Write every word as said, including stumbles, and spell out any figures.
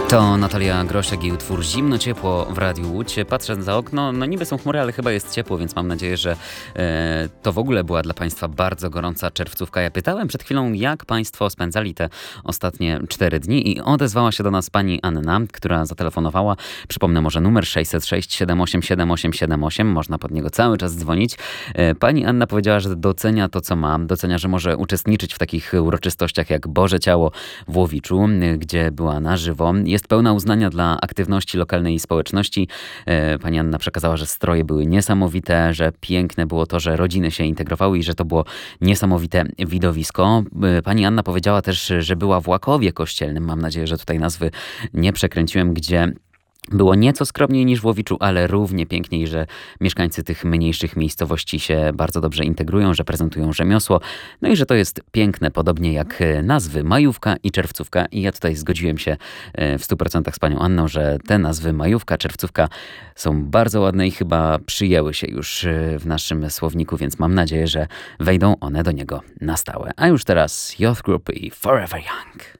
To Natalia Grosiak i utwór Zimno Ciepło w Radiu Łódź. Patrzę za okno, no niby są chmury, ale chyba jest ciepło, więc mam nadzieję, że e, to w ogóle była dla Państwa bardzo gorąca czerwcówka. Ja pytałem przed chwilą, jak Państwo spędzali te ostatnie cztery dni i odezwała się do nas pani Anna, która zatelefonowała. Przypomnę może numer sześćset sześć siedem osiem siedem osiem siedem osiem. Można pod niego cały czas dzwonić. E, pani Anna powiedziała, że docenia to, co ma. Docenia, że może uczestniczyć w takich uroczystościach jak Boże Ciało w Łowiczu, gdzie była na żywo. Jest pełna uznania dla aktywności lokalnej społeczności. Pani Anna przekazała, że stroje były niesamowite, że piękne było to, że rodziny się integrowały i że to było niesamowite widowisko. Pani Anna powiedziała też, że była w Łakowie Kościelnym. Mam nadzieję, że tutaj nazwy nie przekręciłem, gdzie było nieco skromniej niż w Łowiczu, ale równie piękniej, że mieszkańcy tych mniejszych miejscowości się bardzo dobrze integrują, że prezentują rzemiosło. No i że to jest piękne, podobnie jak nazwy Majówka i Czerwcówka. I ja tutaj zgodziłem się w stu procentach z panią Anną, że te nazwy Majówka, Czerwcówka są bardzo ładne i chyba przyjęły się już w naszym słowniku, więc mam nadzieję, że wejdą one do niego na stałe. A już teraz Youth Group i Forever Young.